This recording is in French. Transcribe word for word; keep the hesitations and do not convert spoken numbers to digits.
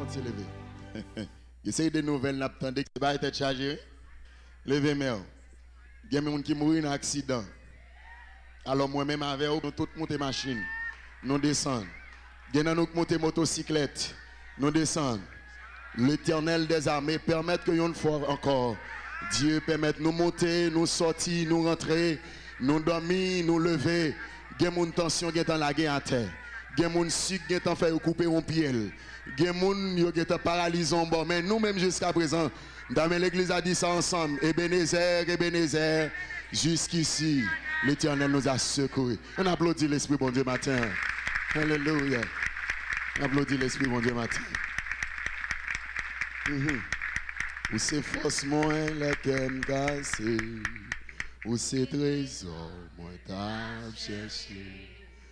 monter lever. Essayez des nouvelles, n'attendez que c'est pas être chargé. Levez moi. Il y a des gens qui mourent dans un accident. Alors moi-même avec eux, nous tous monter machine. Nous descendons. Il y a nous qui monter motocyclette. Nous descendons. L'Éternel des armées permet que une fois encore, Dieu permette nous monter, nous sortir, nous rentrer, nous dormir, nous lever. Il y a des tension qui est dans la guerre à terre. Il y a des sucre qui est fait couper un pied. Il y a des gens qui sont paralysés en bas. Mais nous-mêmes jusqu'à présent, dans l'église a dit ça ensemble. Ebenezer, Ebenezer, jusqu'ici, l'Éternel nous a secourus. On applaudit l'Esprit bon Dieu matin. Alléluia. On applaudit l'Esprit bon Dieu matin. Mm-hmm. Où c'est force moins les qu'aime casser, où c'est trésor moins t'as cherché.